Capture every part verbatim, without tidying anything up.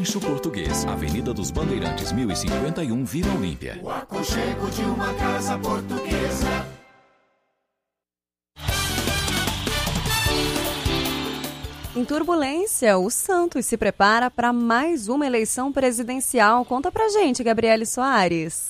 Rancho Português, Avenida dos Bandeirantes, mil e cinquenta e um, Vila Olímpia. O aconchego de uma casa portuguesa. Em turbulência, o Santos se prepara para mais uma eleição presidencial. Conta pra gente, Gabriele Soares.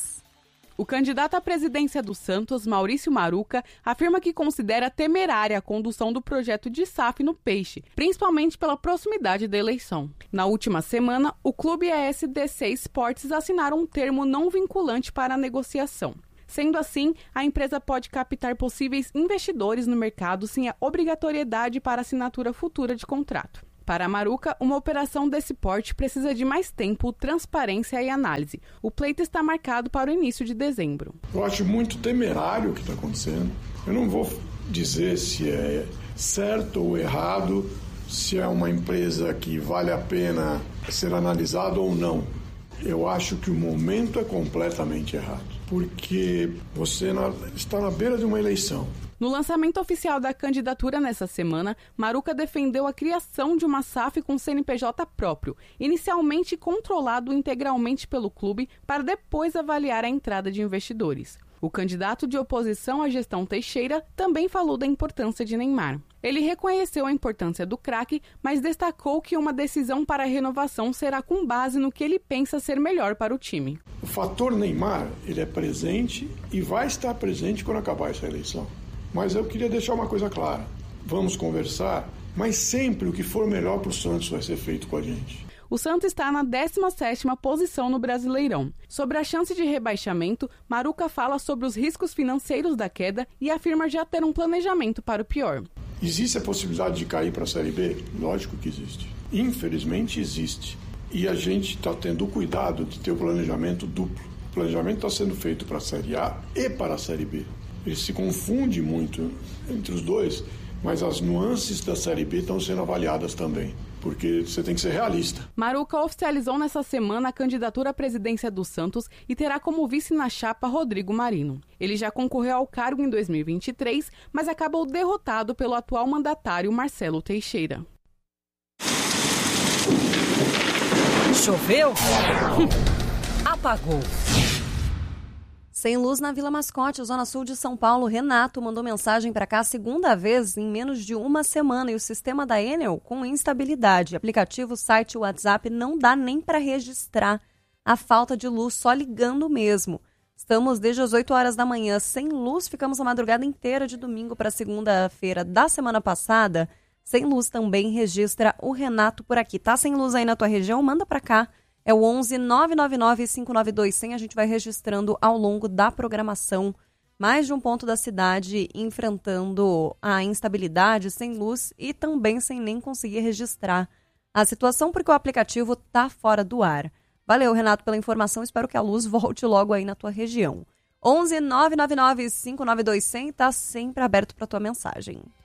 O candidato à presidência do Santos, Maurício Maruca, afirma que considera temerária a condução do projeto de S A F no Peixe, principalmente pela proximidade da eleição. Na última semana, o clube e a S D C Esportes assinaram um termo não vinculante para a negociação. Sendo assim, a empresa pode captar possíveis investidores no mercado sem a obrigatoriedade para assinatura futura de contrato. Para a Maruca, uma operação desse porte precisa de mais tempo, transparência e análise. O pleito está marcado para o início de dezembro. Eu acho muito temerário o que está acontecendo. Eu não vou dizer se é certo ou errado, se é uma empresa que vale a pena ser analisada ou não. Eu acho que o momento é completamente errado, porque você está na beira de uma eleição. No lançamento oficial da candidatura nessa semana, Maruca defendeu a criação de uma S A F com C N P J próprio, inicialmente controlado integralmente pelo clube, para depois avaliar a entrada de investidores. O candidato de oposição à gestão Teixeira também falou da importância de Neymar. Ele reconheceu a importância do craque, mas destacou que uma decisão para a renovação será com base no que ele pensa ser melhor para o time. O fator Neymar, ele é presente e vai estar presente quando acabar essa eleição. Mas eu queria deixar uma coisa clara. Vamos conversar, mas sempre o que for melhor para o Santos vai ser feito com a gente. O Santos está na décima sétima posição no Brasileirão. Sobre a chance de rebaixamento, Maruca fala sobre os riscos financeiros da queda e afirma já ter um planejamento para o pior. Existe a possibilidade de cair para a Série B? Lógico que existe. Infelizmente existe. E a gente está tendo o cuidado de ter o planejamento duplo. O planejamento está sendo feito para a Série A e para a Série B. Ele se confunde muito entre os dois, mas as nuances da Série B estão sendo avaliadas também, porque você tem que ser realista. Maruca oficializou nessa semana a candidatura à presidência do Santos e terá como vice na chapa Rodrigo Marino. Ele já concorreu ao cargo em dois mil e vinte e três, mas acabou derrotado pelo atual mandatário Marcelo Teixeira. Choveu? Apagou. Sem luz na Vila Mascote, zona sul de São Paulo, Renato mandou mensagem para cá a segunda vez em menos de uma semana e o sistema da Enel com instabilidade. Aplicativo, site, WhatsApp não dá nem para registrar a falta de luz, só ligando mesmo. Estamos desde as oito horas da manhã sem luz, ficamos a madrugada inteira de domingo para segunda-feira da semana passada. Sem luz também, registra o Renato por aqui. Tá sem luz aí na tua região? Manda para cá. É o onze nove nove nove cinco nove dois zero zero. A gente vai registrando ao longo da programação mais de um ponto da cidade enfrentando a instabilidade, sem luz e também sem nem conseguir registrar a situação porque o aplicativo tá fora do ar. Valeu, Renato, pela informação. Espero que a luz volte logo aí na tua região. onze nove nove nove cinco nove dois zero zero. Tá sempre aberto para tua mensagem.